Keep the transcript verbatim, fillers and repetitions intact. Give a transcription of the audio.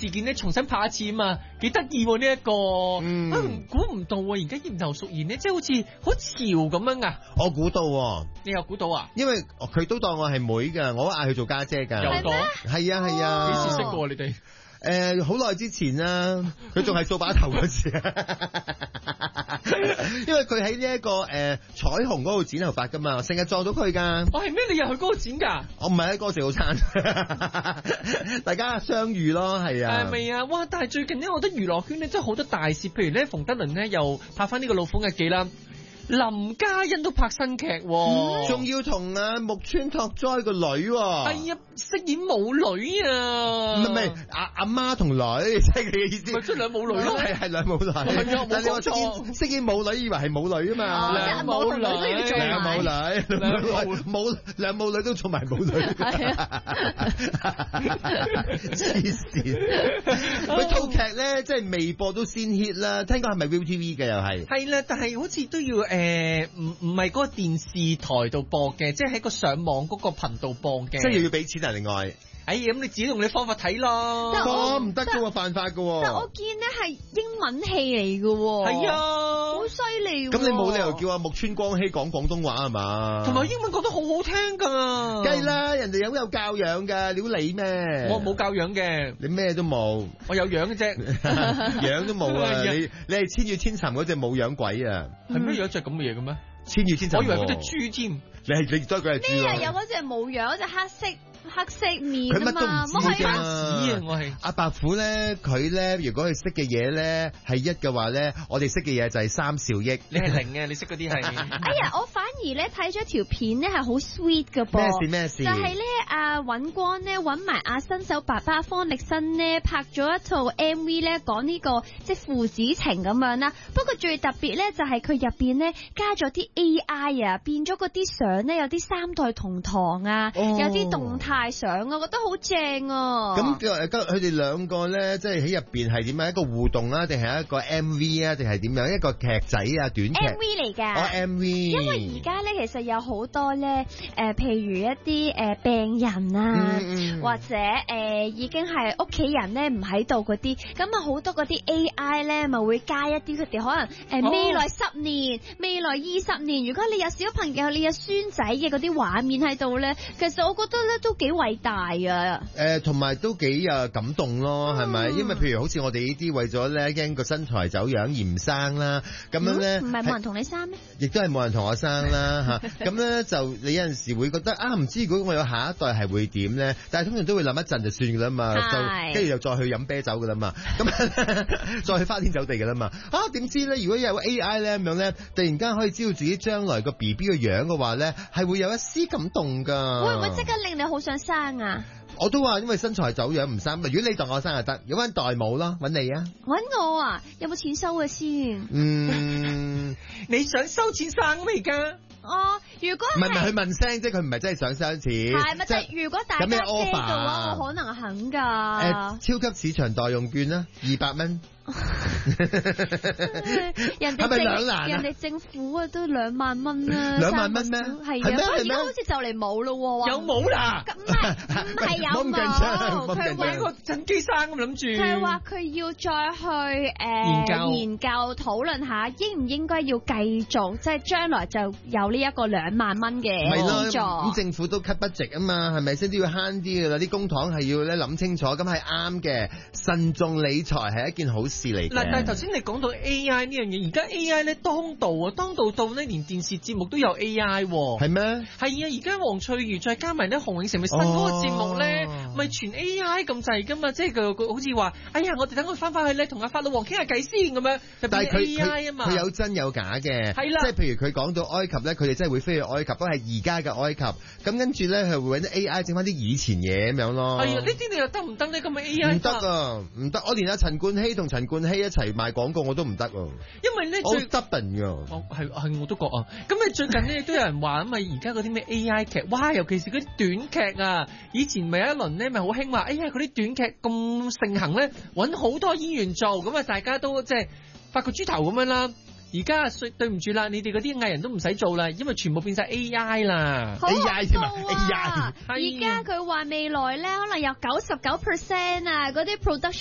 事件咧重新拍一次啊嘛，幾得意喎呢一個。 嗯， 估唔到啊！而家葉劉淑儀咧，即係好似好潮咁樣啊！ 我估到喎， 你又估到啊？ 因為佢都當我係妹㗎，我嗌佢做家姐㗎。 有當係啊係啊， 幾時識過你哋？ 誒好耐之前啦，佢仲係掃把頭嗰時，因為佢喺呢一個誒、呃、彩虹嗰度剪頭髮噶嘛，成日撞到佢㗎。 我係咩？你又去嗰個剪㗎？ 我唔係喺嗰個食早餐，大家相遇咯，係啊。 係咪啊？哇！但係最近咧，我覺得娛樂圈咧真係好多大事，譬如咧，馮德倫咧又拍翻呢個《老虎日記》啦。林嘉欣都拍新劇， 仲要同阿木村拓哉個女，係啊，飾演母女啊， 唔係唔係阿阿媽同女，即係佢嘅意思， 咪即係兩母女咯， 係係兩母女，但係你話飾演飾演母女，以為係母女啊嘛， 兩母女， 兩母女，兩母母兩母女都做埋母女，係啊，黐線！佢套劇咧，即係微博都先 hit 啦，聽講係咪 ViuTV 嘅又係？係啦，但係好似都要。誒唔唔係嗰個電視台度播嘅，即係喺個上網嗰個頻道播嘅， 即係又要俾錢啊！另外， 哎呀，咁你自己用你方法睇咯， 我唔得㗎喎，犯法㗎喎。 但我見咧係英文戲嚟㗎喎， 係啊， 好犀利。 咁你冇理由叫阿木村光希講廣東話係嘛？ 同埋英文講得好好聽㗎， 梗係啦，人哋好有教養㗎，料你咩？ 我冇教養嘅， 你咩都冇， 我有樣嘅啫， 樣都冇啊！你你係千與千尋嗰隻冇樣鬼啊？ 係咩有一隻咁嘅嘢嘅咩？ 千與千尋， 我以為嗰隻豬添。 你係你多佢係豬咯？咩有嗰隻冇樣，嗰隻黑色黑色面啊嘛？ 佢乜都唔知㗎。 啊！我係阿白虎咧，佢咧如果佢識嘅嘢咧係一嘅話咧，我哋識嘅嘢就係三兆億。 你係零嘅，你識嗰啲係。 哎呀，我反而咧睇咗條片咧係好 sweet 㗎噃。 咩事咩事？ 就係咧阿尹光咧揾埋阿新手爸爸方力申咧拍咗一套 M V 咧講呢個即係父子情咁樣啦。不過最特別咧就係佢入邊咧加咗啲 A I 啊，變咗嗰啲相咧有啲三代同堂啊，哦、有啲動態相啊，我覺得好正啊！ 咁佢佢哋兩個咧，即係喺入邊係點樣一個互動啊，定係一個 M V 啊，定係點樣一個劇仔啊，短劇 M V 嚟㗎。 哦 M V。 因為而家咧其實有好多咧誒、呃，譬如一啲誒、呃、病人啊，嗯嗯、或者誒、呃、已經係屋企人咧唔喺度嗰啲，咁啊好多嗰啲 A I 咧咪會加一啲佢哋可能誒、呃哦、未來十年、未來二十年，如果你有小朋友、你有孫仔嘅嗰啲畫面喺度咧，其實我覺得咧都幾偉大啊！誒、 呃，同埋都幾啊感動咯，係咪、嗯？因為譬如好似我哋呢啲為咗咧驚個身材走樣而唔生啦，咁樣咧， 唔係冇人同你生咩？ 亦都係冇人同我生啦嚇。咁咧就你有陣時會覺得啊，唔知如果我有下一代係會點咧？但係通常都會諗一陣就算㗎啦嘛，就跟住又再去飲啤酒㗎啦嘛，咁再去花天酒地㗎啦嘛。啊，點知咧？如果有 A I 咧咁樣咧，突然間可以知道自己將來個 B B 嘅樣嘅話咧，係會有一絲感動㗎。 會唔會即刻令你好想生啊？ 我都話因為身材走樣唔生，如果你當我生就得，如果揾代母咯，揾你啊， 揾我啊，有冇錢收嘅先？ 嗯， 你想收錢生咩而家？ 哦，如果唔係唔係佢問聲啫，佢唔係真係想收錢。 係咪即係如果大家借嘅話，我可能肯㗎。誒、 呃，超級市場代用券啦，二百蚊。 人哋政、啊、人哋政府啊都兩萬蚊啦， 兩萬蚊咩？ 係啊，而家好似就嚟冇咯， 有冇啦？ 咁唔係唔係有冇？ 佢搵個趁機生咁諗住。 佢係話佢要再去誒、呃、研究研究討論下，應唔應該要繼續，即係將來就有呢一個兩萬蚊嘅資助。 咁政府都 cut budget 啊嘛，係咪先都要慳啲噶啦？啲公帑係要咧諗清楚，咁係啱嘅。慎重理財係一件好事嚟嘅。 嗱，但係頭先你講到 A I 呢樣嘢，而家 A I 咧當道啊，當道到呢連電視節目都有 A I 喎。 係咩？ 係啊，而家黃翠如再加埋咧洪永城咪新嗰個節目咧，咪、哦、全 A I 咁滯噶嘛？即係佢佢好似話，哎呀，我哋等佢翻返去咧，同阿法老王傾下偈先咁樣。 但係佢 A I 啊嘛， 佢有真有假嘅。係啦，即係譬如佢講到埃及咧，佢哋真係會飛去埃及，都係而家嘅埃及。咁跟住咧，佢會揾啲 A I 整翻啲以前嘢咁樣咯。 係啊，呢啲你又得唔得呢？咁嘅 A I 唔得啊，唔得！我連阿陳冠希同陳冠希一齊賣廣告我都唔得喎。因為咧最得笨㗎。 我係係我都覺啊。咁你最近咧都有人話啊嘛，而家嗰啲咩 A I 劇，哇！尤其是嗰啲短劇啊，以前咪有一輪咧咪好興話，哎呀嗰啲短劇咁盛行咧，揾好多演員做，咁啊大家都即係發個豬頭咁樣啦。而家對唔住啦，你哋嗰啲藝人都唔使做啦，因為全部變晒 A I 啦。 好 A I 添啊 ！A I 而家佢話未來咧，可能有九十九 percent 啊，嗰啲 production。